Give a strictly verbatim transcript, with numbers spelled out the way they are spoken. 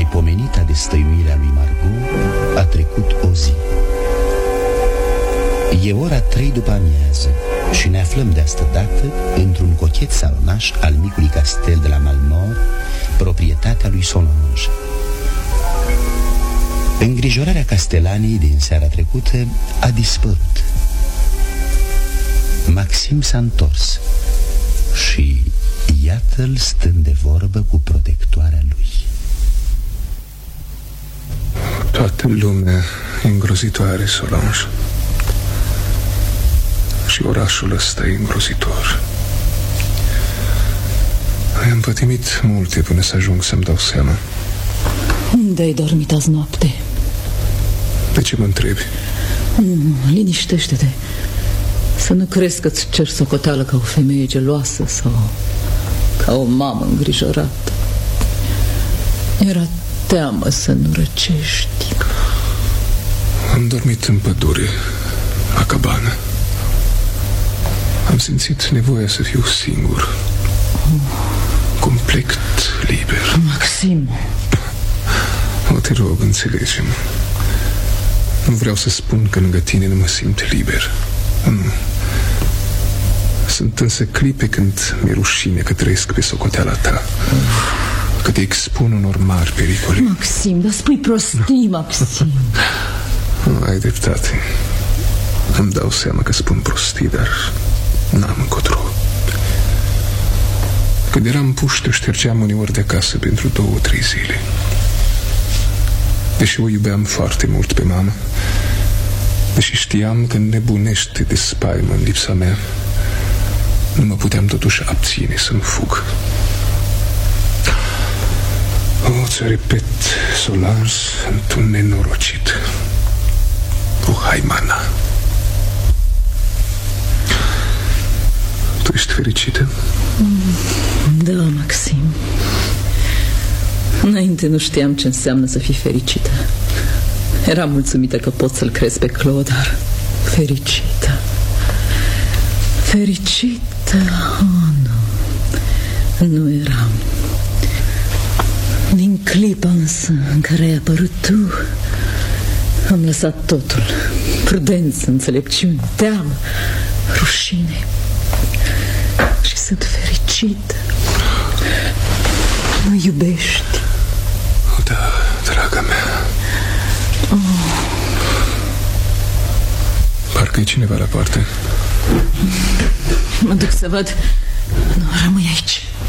Nemaipomenita destăinuirea lui Margot, a trecut o zi. E ora trei după amiază și ne aflăm de asta dată într-un cochet salonaș al micului castel de la Malmort, proprietatea lui Solange. Îngrijorarea castelanii din seara trecută a dispărut. Maxim s-a întors și iată-l stând de vorbă cu protectoarea lui. Toată lumea e îngrozitoare, Solange. Și orașul ăsta e îngrozitor. Am pătimit multe până să ajung să-mi dau seama. Unde ai dormit azi noapte? De ce mă întrebi? Nu, liniștește-te. Să nu crezi că-ți cer socoteală ca o femeie geloasă sau ca o mamă îngrijorată. Era teamă să nu răcești. Am dormit în pădure, la cabană. Am simțit nevoia să fiu singur, complet liber. Maxim, o, te rog, înțelege-mă. Nu vreau să spun că lângă tine nu mă simt liber. Nu. Sunt însă clipe când mi-e rușine că trăiesc pe socoteala ta, că te expun unor mari pericole. Maxim, dar spui prostii, Maxim. Ai dreptate. Îmi dau seama că spun prostii, dar n-am încotro. Când eram puștă, ștergeam uneori de acasă pentru două, trei zile. Deși o iubeam foarte mult pe mama, deși știam că nebunește de spaimă în lipsa mea, nu mă puteam totuși abține să-mi fug. O, ți-o repet, Solange, sunt un nenorocit, o haimana. Tu ești fericită? Da, Maxim. Înainte nu știam ce înseamnă să fii fericită. Eram mulțumită că pot să-l crezi pe Claude, dar fericită. Fericită? Oh, nu. Nu eram. Din clipa însă în care ai apărut tu, am lăsat totul. Prudență, înțelepciune, teamă, rușine. Și sunt fericită. Mă iubești? Da, draga mea. Oh. Parcă e cineva la poartă. Mă duc să văd. Nu, rămâi aici.